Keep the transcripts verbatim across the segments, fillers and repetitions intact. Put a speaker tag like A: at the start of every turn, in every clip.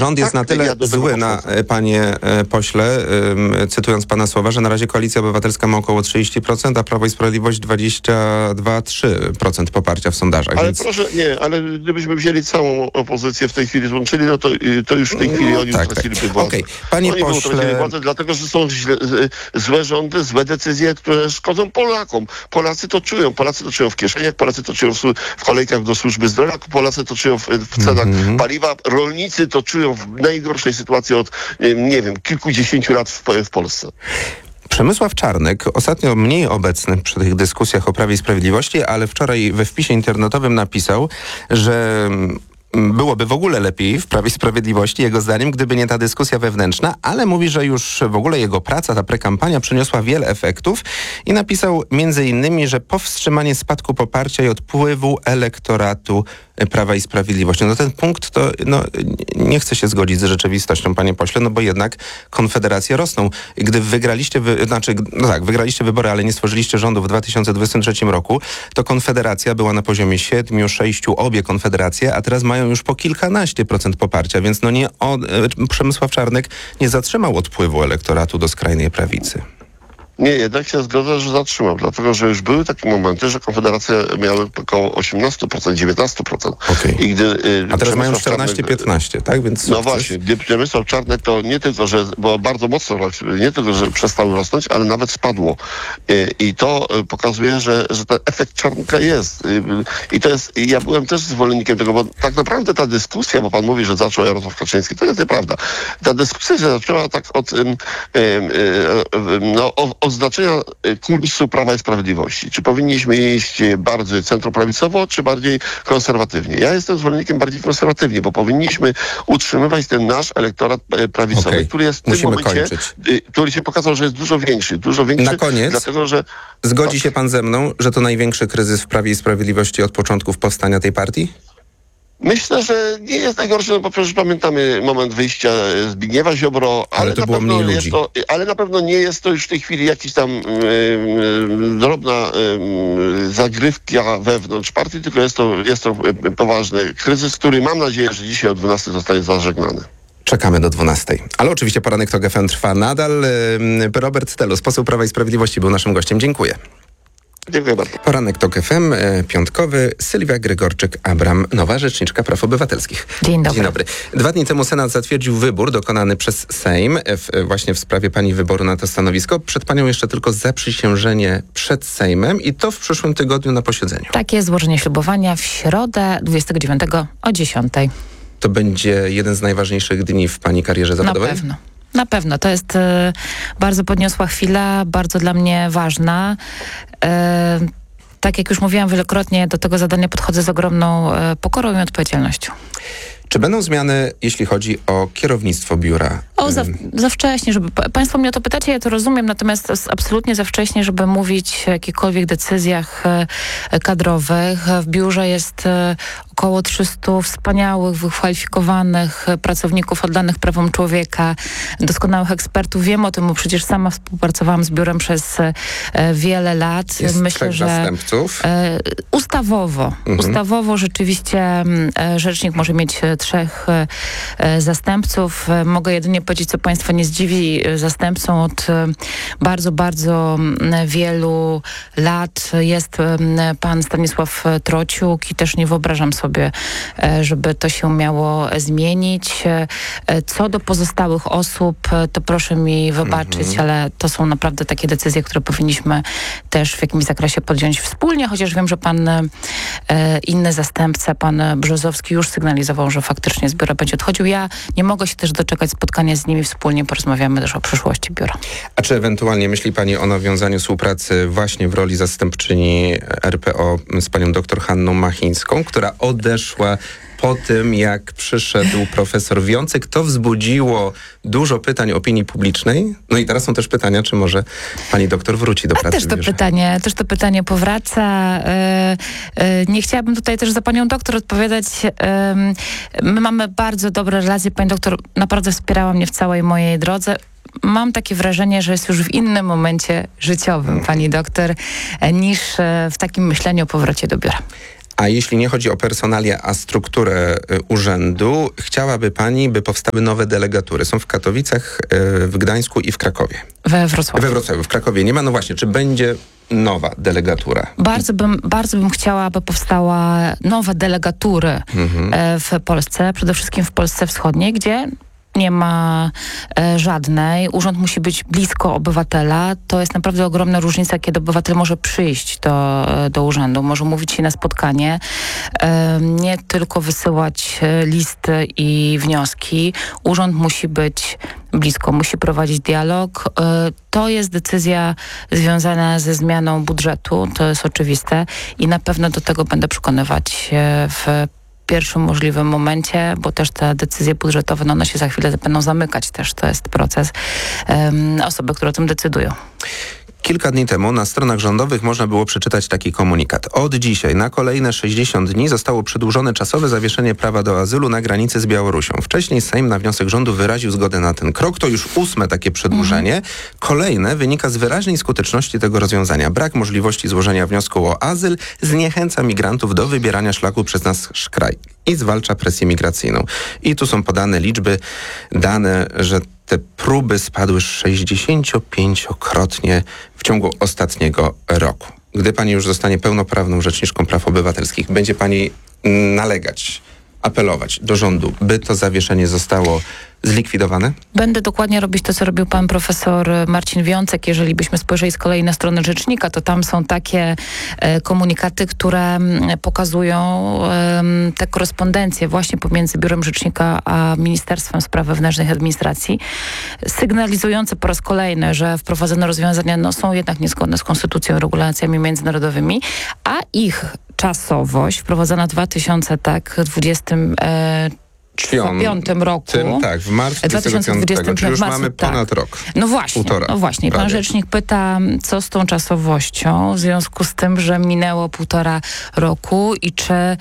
A: Rząd jest
B: tak,
A: na tyle
B: ja do tego
A: zły, na,
B: podchodzę.
A: panie e, pośle, ym, cytując pana słowa, że na razie Koalicja Obywatelska ma około trzydzieści procent, a Prawo i Sprawiedliwość dwadzieścia dwa przecinek trzy procent poparcia w sondażach.
B: Ale
A: więc...
B: proszę, nie, ale gdybyśmy wzięli całą opozycję w tej chwili złączyli, no to, to już w tej chwili
A: no,
B: oni
A: tak,
B: utraciliby
A: tak.
B: władzę.
A: Okay. Panie
B: oni
A: pośle...
B: utracili władzę, dlatego że są źle, złe rządy, złe decyzje, które szkodzą Polakom. Polacy to czują. Polacy to czują w kieszeniach, Polacy to czują w, w kolejkach do służby zdrowia, Polacy to czują w, w cenach mm-hmm. paliwa, rolnicy to czują w najgorszej sytuacji od, nie wiem, kilkudziesięciu lat w, w Polsce.
A: Przemysław Czarnek, ostatnio mniej obecny przy tych dyskusjach o Prawie i Sprawiedliwości, ale wczoraj we wpisie internetowym napisał, że byłoby w ogóle lepiej w Prawie i Sprawiedliwości, jego zdaniem, gdyby nie ta dyskusja wewnętrzna, ale mówi, że już w ogóle jego praca, ta prekampania przyniosła wiele efektów i napisał między innymi, że powstrzymanie spadku poparcia i odpływu elektoratu Prawa i Sprawiedliwości. No ten punkt to no, nie chce się zgodzić z rzeczywistością, panie pośle, no bo jednak konfederacje rosną. Gdy wygraliście, wy, znaczy, no tak, wygraliście wybory, ale nie stworzyliście rządu w dwa tysiące dwudziestym trzecim roku, to konfederacja była na poziomie siedmiu, sześciu, obie konfederacje, a teraz mają już po kilkanaście procent poparcia, więc no nie o, Przemysław Czarnek nie zatrzymał odpływu elektoratu do skrajnej prawicy.
B: Nie, jednak się zgodzę, że zatrzymał, dlatego że już były takie momenty, że Konfederacja miały około osiemnaście procent, dziewiętnaście procent.
A: Okay.
B: I gdy, y,
A: A teraz mają czternaście piętnaście, tak? Więc
B: no właśnie, gdy Przemysław Czarnek to nie tylko, że było bardzo mocno, nie tylko, że przestały rosnąć, ale nawet spadło. Y, I to pokazuje, że, że ten efekt Czarnka jest. Y, I to jest, i ja byłem też zwolennikiem tego, bo tak naprawdę ta dyskusja, bo pan mówi, że zaczął Jarosław Kaczyński, to jest nieprawda. Ta dyskusja się zaczęła tak od, y, y, y, no, o, o znaczenia kursu Prawa i Sprawiedliwości. Czy powinniśmy iść bardziej centroprawicowo, czy bardziej konserwatywnie? Ja jestem zwolennikiem bardziej konserwatywnie, bo powinniśmy utrzymywać ten nasz elektorat prawicowy, okay. który jest w tym
A: Musimy
B: momencie,
A: kończyć.
B: który się pokazał, że jest dużo większy. Dużo większy
A: Na koniec,
B: dlatego, że...
A: zgodzi się pan ze mną, że to największy kryzys w Prawie i Sprawiedliwości od początków powstania tej partii?
B: Myślę, że nie jest najgorszy, no bo przecież pamiętamy moment wyjścia Zbigniewa Ziobro, ale,
A: ale to
B: na
A: było
B: pewno
A: mniej
B: jest
A: ludzi.
B: To, ale na pewno nie jest to już w tej chwili jakiś tam yy, yy, drobna yy, zagrywka wewnątrz partii, tylko jest to, jest to yy, poważny kryzys, który mam nadzieję, że dzisiaj o dwunastej zostanie zażegnany.
A: Czekamy do dwunastej. Ale oczywiście poranek TOK F M trwa nadal. Robert Telus, poseł Prawa i Sprawiedliwości, był naszym gościem. Dziękuję.
B: Dziękuję bardzo.
A: Poranek TOK F M, e, piątkowy. Sylwia Grygorczyk-Abram, nowa rzeczniczka praw obywatelskich.
C: Dzień dobry.
A: Dzień dobry. Dwa dni temu Senat zatwierdził wybór dokonany przez Sejm w, właśnie w sprawie pani wyboru na to stanowisko. Przed panią jeszcze tylko zaprzysiężenie przed Sejmem i to w przyszłym tygodniu na posiedzeniu.
C: Takie złożenie ślubowania w środę dwudziestego dziewiątego o dziesiątej.
A: To będzie jeden z najważniejszych dni w pani karierze zawodowej?
C: Na pewno. Na pewno. To jest y, bardzo podniosła chwila, bardzo dla mnie ważna. Y, tak jak już mówiłam wielokrotnie, do tego zadania podchodzę z ogromną y, pokorą i odpowiedzialnością.
A: Czy będą zmiany, jeśli chodzi o kierownictwo biura?
C: O, za, za wcześnie, żeby... Państwo mnie o to pytacie, ja to rozumiem, natomiast to jest absolutnie za wcześnie, żeby mówić o jakichkolwiek decyzjach e, kadrowych. W biurze jest e, około trzystu wspaniałych, wykwalifikowanych pracowników oddanych prawom człowieka, doskonałych ekspertów. Wiem o tym, bo przecież sama współpracowałam z biurem przez e, wiele lat.
A: Jest
C: Myślę,
A: trzech
C: że
A: zastępców.
C: E, ustawowo, mhm. ustawowo rzeczywiście e, rzecznik może mieć trzech e, zastępców. E, mogę jedynie powiedzieć, co państwa nie zdziwi, zastępcą od bardzo, bardzo wielu lat jest pan Stanisław Trociuk i też nie wyobrażam sobie, żeby to się miało zmienić. Co do pozostałych osób, to proszę mi wybaczyć, mhm. ale to są naprawdę takie decyzje, które powinniśmy też w jakimś zakresie podjąć wspólnie, chociaż wiem, że pan inny zastępca, pan Brzozowski już sygnalizował, że faktycznie z biura będzie odchodził. Ja nie mogę się też doczekać spotkania z nimi, wspólnie porozmawiamy też o przyszłości biura. A
A: czy ewentualnie myśli pani o nawiązaniu współpracy właśnie w roli zastępczyni R P O z panią doktor Hanną Machińską, która odeszła po tym, jak przyszedł profesor Wiącek? To wzbudziło dużo pytań opinii publicznej. No i teraz są też pytania, czy może pani doktor wróci do
C: A
A: pracy
C: też to
A: w biurze.
C: pytanie, też to pytanie powraca. Yy, yy, nie chciałabym tutaj też za panią doktor odpowiadać. Yy, my mamy bardzo dobre relacje. Pani doktor naprawdę wspierała mnie w całej mojej drodze. Mam takie wrażenie, że jest już w innym momencie życiowym, pani doktor, niż w takim myśleniu o powrocie do biura.
A: A jeśli nie chodzi o personalia, a strukturę y, urzędu, chciałaby pani, by powstały nowe delegatury. Są w Katowicach, y, w Gdańsku i w Krakowie.
C: We Wrocławiu.
A: We Wrocławiu, w Krakowie nie ma. No właśnie, czy będzie nowa delegatura?
C: Bardzo bym, bardzo bym chciała, aby powstała nowa delegatury
A: Mhm.
C: e, w Polsce, przede wszystkim w Polsce Wschodniej, gdzie nie ma e, żadnej. Urząd musi być blisko obywatela. To jest naprawdę ogromna różnica, kiedy obywatel może przyjść do, e, do urzędu, może umówić się na spotkanie, e, nie tylko wysyłać e, listy i wnioski. Urząd musi być blisko, musi prowadzić dialog. E, to jest decyzja związana ze zmianą budżetu, to jest oczywiste i na pewno do tego będę przekonywać e, w pierwszym możliwym momencie, bo też te decyzje budżetowe, no one się za chwilę będą zamykać też. To jest proces um, osoby, które o tym decydują.
A: Kilka dni temu na stronach rządowych można było przeczytać taki komunikat. Od dzisiaj na kolejne sześćdziesiąt dni zostało przedłużone czasowe zawieszenie prawa do azylu na granicy z Białorusią. Wcześniej Sejm na wniosek rządu wyraził zgodę na ten krok. To już ósme takie przedłużenie. Mhm. Kolejne wynika z wyraźnej skuteczności tego rozwiązania. Brak możliwości złożenia wniosku o azyl zniechęca migrantów do wybierania szlaku przez nasz kraj i zwalcza presję migracyjną. I tu są podane liczby, dane, że te próby spadły sześćdziesięciopięciokrotnie w ciągu ostatniego roku. Gdy pani już zostanie pełnoprawną rzeczniczką praw obywatelskich, będzie pani nalegać, apelować do rządu, by to zawieszenie zostało zlikwidowane?
C: Będę dokładnie robić to, co robił pan profesor Marcin Wiącek. Jeżeli byśmy spojrzeli z kolei na stronę rzecznika, to tam są takie e, komunikaty, które m, pokazują e, te korespondencje właśnie pomiędzy Biurem Rzecznika a Ministerstwem Spraw Wewnętrznych i Administracji, sygnalizujące po raz kolejny, że wprowadzone rozwiązania no, są jednak niezgodne z konstytucją i regulacjami międzynarodowymi, a ich czasowość wprowadzona w dwa tysiące dwudziestym e, w piątym roku.
A: Tym, tak, w marcu dwa tysiące dwudziestego, czyli już
C: marcu,
A: mamy ponad
C: tak.
A: rok.
C: No właśnie,
A: Półtora,
C: no właśnie. Pan
A: prawie.
C: rzecznik pyta, co z tą czasowością, w związku z tym, że minęło półtora roku i czy e,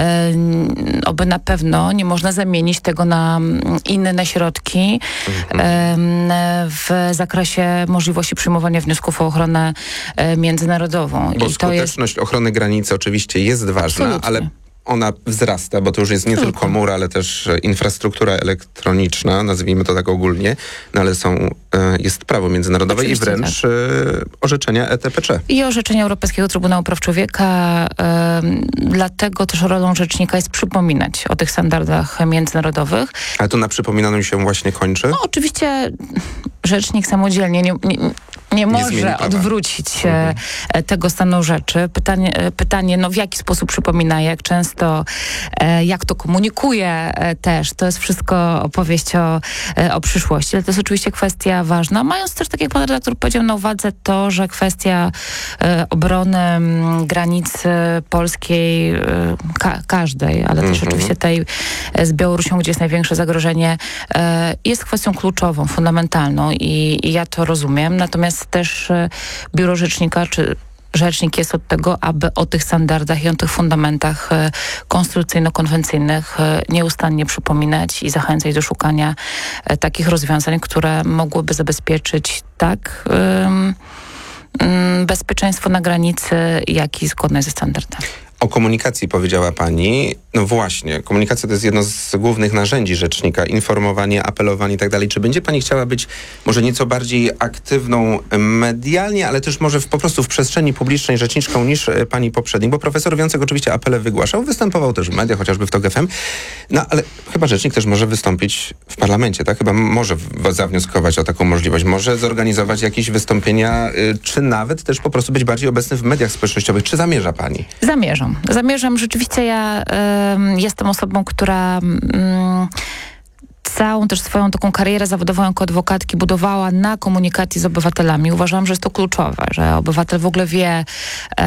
C: oby na pewno nie można zamienić tego na inne środki mhm. e, w zakresie możliwości przyjmowania wniosków o ochronę e, międzynarodową.
A: Bo
C: I
A: skuteczność
C: to jest...
A: ochrony granicy oczywiście jest ważna,
C: Absolutnie.
A: ale ona wzrasta, bo to już jest nie
C: Tylko.
A: tylko mur, ale też infrastruktura elektroniczna, nazwijmy to tak ogólnie, no ale są, e, jest prawo międzynarodowe
C: Oczywiście
A: i wręcz
C: tak.
A: e, orzeczenia E T P C.
C: I orzeczenia Europejskiego Trybunału Praw Człowieka. Ym, dlatego też rolą rzecznika jest przypominać o tych standardach międzynarodowych.
A: Ale to na przypominaną się właśnie kończy?
C: No oczywiście rzecznik samodzielnie nie, nie, nie może
A: zmieni prawa.
C: odwrócić
A: Mhm.
C: e, tego stanu rzeczy. Pytanie, e, pytanie, no w jaki sposób przypomina, jak często, e, jak to komunikuje e, też. To jest wszystko opowieść o, e, o przyszłości. Ale to jest oczywiście kwestia ważna. Mając też, tak jak pan redaktor powiedział, na uwadze to, że kwestia e, obrony m, granicy polskiej, e, ka- każdej, ale też
A: Mhm.
C: oczywiście tej e, z Białorusią, gdzie jest największe zagrożenie, e, jest kwestią kluczową, fundamentalną i, i ja to rozumiem. Natomiast też e, Biuro Rzecznika, czy rzecznik jest od tego, aby o tych standardach i o tych fundamentach e, konstytucyjno-konwencyjnych e, nieustannie przypominać i zachęcać do szukania e, takich rozwiązań, które mogłyby zabezpieczyć tak ym, ym, bezpieczeństwo na granicy, jak i zgodne ze standardami.
A: O komunikacji powiedziała pani. No właśnie, komunikacja to jest jedno z głównych narzędzi rzecznika. Informowanie, apelowanie i tak dalej. Czy będzie pani chciała być może nieco bardziej aktywną medialnie, ale też może w, po prostu w przestrzeni publicznej rzeczniczką niż e, pani poprzednik? Bo profesor Wiącek oczywiście apele wygłaszał, występował też w mediach, chociażby w TOK F M. No ale chyba rzecznik też może wystąpić w parlamencie, tak? Chyba może w, zawnioskować o taką możliwość. Może zorganizować jakieś wystąpienia, y, czy nawet też po prostu być bardziej obecny w mediach społecznościowych. Czy zamierza pani?
C: Zamierzam. Zamierzam. Rzeczywiście ja y, jestem osobą, która y, całą też swoją taką karierę zawodową jako adwokatki budowała na komunikacji z obywatelami. Uważam, że jest to kluczowe, że obywatel w ogóle wie y,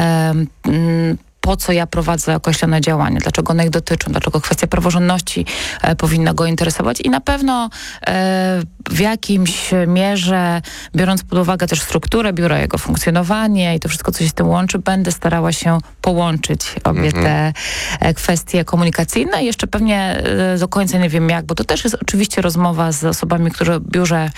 C: y, po co ja prowadzę określone działania, dlaczego one ich dotyczą, dlaczego kwestia praworządności e, powinna go interesować i na pewno e, w jakimś mierze, biorąc pod uwagę też strukturę biura, jego funkcjonowanie i to wszystko, co się z tym łączy, będę starała się połączyć obie
A: Mhm.
C: te e, kwestie komunikacyjne. Jeszcze pewnie e, do końca nie wiem jak, bo to też jest oczywiście rozmowa z osobami, które w biurze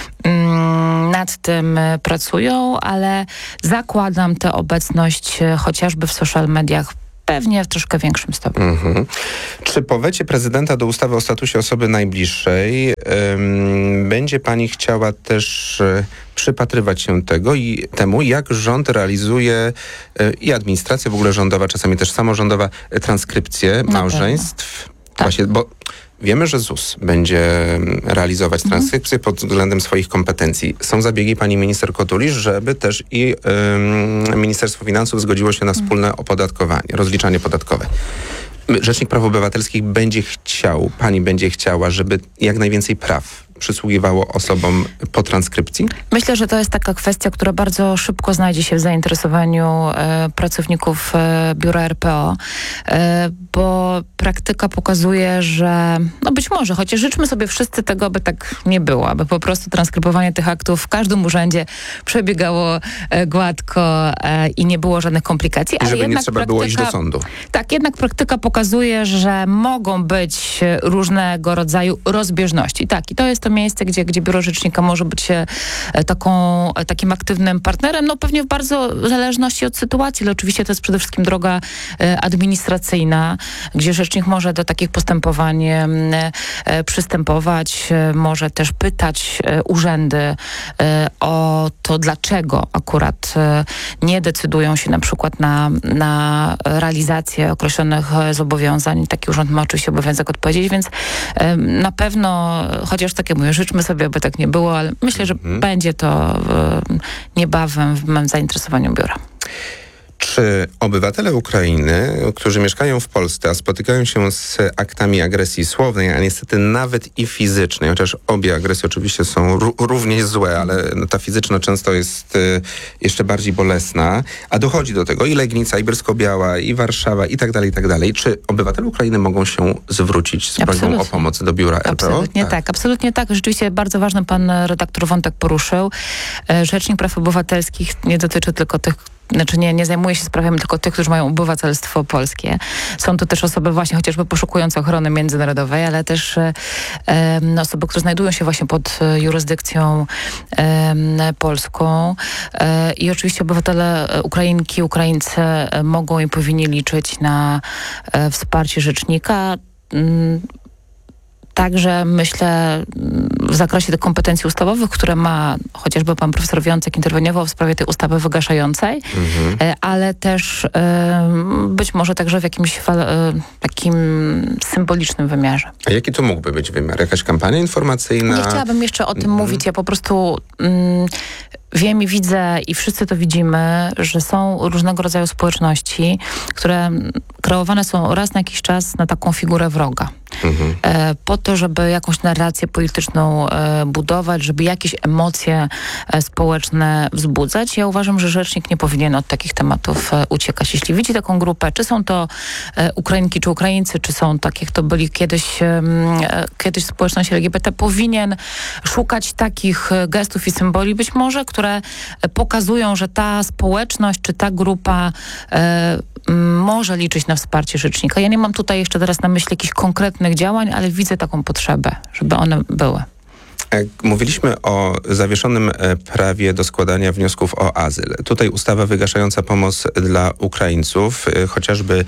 C: mm, nad tym e, pracują, ale zakładam tę obecność e, chociażby w social mediach pewnie w troszkę większym stopniu.
A: Mhm. Czy po wecie prezydenta do ustawy o statusie osoby najbliższej ym, będzie pani chciała też y, przypatrywać się tego i temu, jak rząd realizuje y, i administracja w ogóle rządowa, czasami też samorządowa, y, transkrypcję
C: Na
A: małżeństw?
C: Tak.
A: Właśnie, bo wiemy, że ZUS będzie realizować transkrypcję pod względem swoich kompetencji. Są zabiegi pani minister Kotulisz, żeby też i ym, Ministerstwo Finansów zgodziło się na wspólne opodatkowanie, rozliczanie podatkowe. Rzecznik Praw Obywatelskich będzie chciał, pani będzie chciała, żeby jak najwięcej praw przysługiwało osobom po transkrypcji?
C: Myślę, że to jest taka kwestia, która bardzo szybko znajdzie się w zainteresowaniu e, pracowników e, biura R P O, e, bo praktyka pokazuje, że no być może, chociaż życzmy sobie wszyscy tego, aby tak nie było, aby po prostu transkrybowanie tych aktów w każdym urzędzie przebiegało e, gładko e, i nie było żadnych komplikacji.
A: I
C: ale
A: żeby
C: jednak
A: nie trzeba
C: praktyka,
A: było iść do sądu.
C: Tak, jednak praktyka pokazuje, że mogą być różnego rodzaju rozbieżności. Tak, i to jest to miejsce, gdzie, gdzie biuro rzecznika może być e, taką, e, takim aktywnym partnerem, no pewnie w bardzo w zależności od sytuacji, ale oczywiście to jest przede wszystkim droga e, administracyjna, gdzie rzecznik może do takich postępowań e, e, przystępować, e, może też pytać e, urzędy e, o to, dlaczego akurat e, nie decydują się na przykład na, na realizację określonych e, zobowiązań. Taki urząd ma oczywiście obowiązek odpowiedzieć, więc e, na pewno, chociaż tak jak mówię, życzmy sobie, aby tak nie było, ale myślę, że
A: Mhm.
C: będzie to e, niebawem w moim zainteresowaniu biura.
A: Czy obywatele Ukrainy, którzy mieszkają w Polsce, a spotykają się z aktami agresji słownej, a niestety nawet i fizycznej, chociaż obie agresje oczywiście są ró- równie złe, ale no, ta fizyczna często jest y, jeszcze bardziej bolesna, a dochodzi do tego i Legnica, i Bielsko-Biała, i Warszawa, i tak dalej, i tak dalej. Czy obywatele Ukrainy mogą się zwrócić z prośbą
C: Absolutnie.
A: o pomoc do biura R P O?
C: Absolutnie tak. tak, absolutnie tak. Rzeczywiście bardzo ważny pan redaktor wątek poruszył. E, Rzecznik Praw Obywatelskich nie dotyczy tylko tych, znaczy nie, nie zajmuje się sprawami tylko tych, którzy mają obywatelstwo polskie. Są to też osoby właśnie chociażby poszukujące ochrony międzynarodowej, ale też e, e, osoby, które znajdują się właśnie pod e, jurysdykcją e, polską. E, I oczywiście obywatele e, Ukrainki, Ukraińcy e, mogą i powinni liczyć na e, wsparcie rzecznika. Mm, Także myślę w zakresie tych kompetencji ustawowych, które ma chociażby pan profesor Wiącek interweniował w sprawie tej ustawy wygaszającej,
A: Mhm.
C: e, ale też e, być może także w jakimś fal, e, takim symbolicznym wymiarze.
A: A jaki to mógłby być wymiar? Jakaś kampania informacyjna?
C: Nie chciałabym jeszcze o tym
A: Mhm.
C: mówić. Ja po prostu mm, wiem i widzę i wszyscy to widzimy, że są różnego rodzaju społeczności, które kreowane są raz na jakiś czas na taką figurę wroga.
A: Mhm.
C: E, po to, żeby jakąś narrację polityczną e, budować, żeby jakieś emocje e, społeczne wzbudzać. Ja uważam, że rzecznik nie powinien od takich tematów e, uciekać. Jeśli widzi taką grupę, czy są to e, Ukrainki, czy Ukraińcy, czy są tak, jak to byli kiedyś, e, kiedyś społeczność L G B T, powinien szukać takich e, gestów i symboli, być może, które e, pokazują, że ta społeczność, czy ta grupa e, m, może liczyć na wsparcie rzecznika. Ja nie mam tutaj jeszcze teraz na myśli jakichś konkretnych działań, ale widzę taką potrzebę, żeby one były.
A: Mówiliśmy o zawieszonym e, prawie do składania wniosków o azyl. Tutaj ustawa wygaszająca pomoc dla Ukraińców, e, chociażby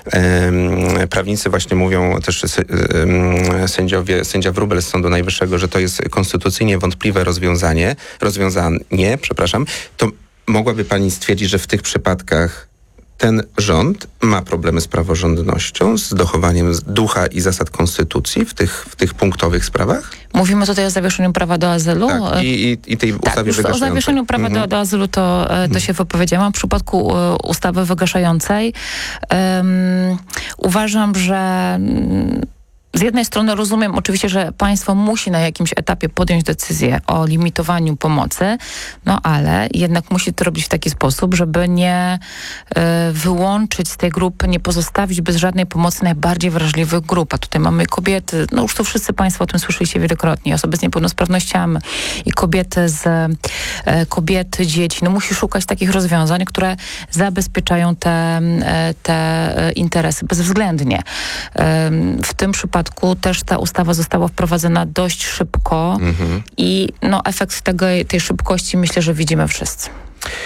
A: e, prawnicy właśnie mówią, też e, sędziowie, sędzia Wróbel z Sądu Najwyższego, że to jest konstytucyjnie wątpliwe rozwiązanie, rozwiązanie, przepraszam, to mogłaby pani stwierdzić, że w tych przypadkach ten rząd ma problemy z praworządnością, z dochowaniem ducha i zasad konstytucji w tych, w tych punktowych sprawach?
C: Mówimy tutaj o zawieszeniu prawa do azylu.
A: Tak, i, i, i tej
C: Tak,
A: ustawie
C: już o
A: wygaszającej.
C: zawieszeniu prawa
A: Mhm.
C: do, do azylu to, e, to się wypowiedziałam. W przypadku e, ustawy wygaszającej um, uważam, że mm, z jednej strony rozumiem oczywiście, że państwo musi na jakimś etapie podjąć decyzję o limitowaniu pomocy, no ale jednak musi to robić w taki sposób, żeby nie e, wyłączyć z tej grupy, nie pozostawić bez żadnej pomocy najbardziej wrażliwych grup. A tutaj mamy kobiety, no już to wszyscy państwo o tym słyszeliście wielokrotnie, osoby z niepełnosprawnościami i kobiety z e, kobiety, dzieci. No musi szukać takich rozwiązań, które zabezpieczają te, e, te e, interesy bezwzględnie. E, w tym przypadku też ta ustawa została wprowadzona dość szybko
A: Mhm.
C: i no, efekt tego, tej szybkości myślę, że widzimy wszyscy.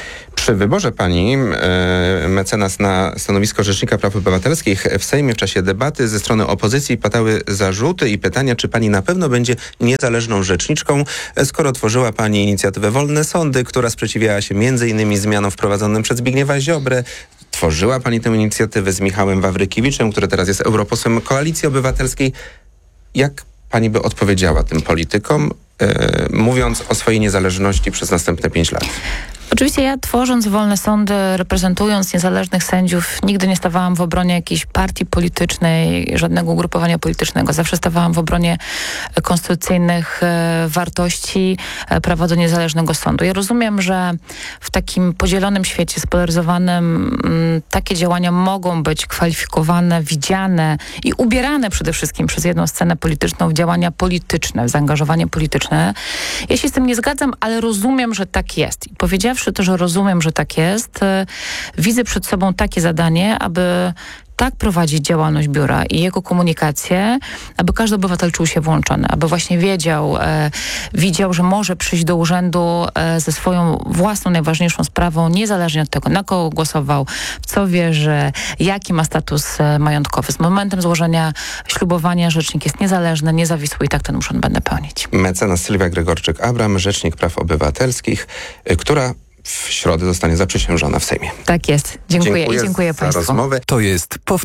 A: Przy wyborze pani e, mecenas na stanowisko Rzecznika Praw Obywatelskich w Sejmie w czasie debaty ze strony opozycji padały zarzuty i pytania, czy pani na pewno będzie niezależną rzeczniczką, skoro tworzyła pani inicjatywę Wolne Sądy, która sprzeciwiała się między innymi zmianom wprowadzonym przez Zbigniewa Ziobrę. Tworzyła pani tę inicjatywę z Michałem Wawrykiewiczem, który teraz jest europosłem Koalicji Obywatelskiej. Jak pani by odpowiedziała tym politykom, e, mówiąc o swojej niezależności przez następne pięć lat?
C: Oczywiście ja, tworząc Wolne Sądy, reprezentując niezależnych sędziów, nigdy nie stawałam w obronie jakiejś partii politycznej, żadnego ugrupowania politycznego. Zawsze stawałam w obronie konstytucyjnych e, wartości, e, prawa do niezależnego sądu. Ja rozumiem, że w takim podzielonym świecie, spolaryzowanym, m, takie działania mogą być kwalifikowane, widziane i ubierane przede wszystkim przez jedną scenę polityczną w działania polityczne, w zaangażowanie polityczne. Ja się z tym nie zgadzam, ale rozumiem, że tak jest. I powiedziawszy to, że rozumiem, że tak jest, widzę przed sobą takie zadanie, aby tak prowadzić działalność biura i jego komunikację, aby każdy obywatel czuł się włączony, aby właśnie wiedział, e, widział, że może przyjść do urzędu e, ze swoją własną, najważniejszą sprawą, niezależnie od tego, na kogo głosował, w co wierzy, jaki ma status e, majątkowy. Z momentem złożenia ślubowania rzecznik jest niezależny, niezawisły i tak ten urząd będę pełnić.
A: Mecenas Sylwia Gregorczyk-Abram, Rzecznik Praw Obywatelskich, y, która w środę zostanie zaprzysiężona w Sejmie.
C: Tak jest. Dziękuję,
A: Dziękuję
C: i dziękuję
A: za
C: Państwu.
A: rozmowę.
D: To jest powtórka.